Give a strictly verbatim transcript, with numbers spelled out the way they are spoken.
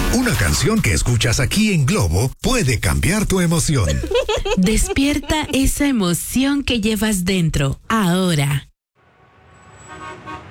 Una canción que escuchas aquí en Globo puede cambiar tu emoción. Despierta esa emoción que llevas dentro, ahora.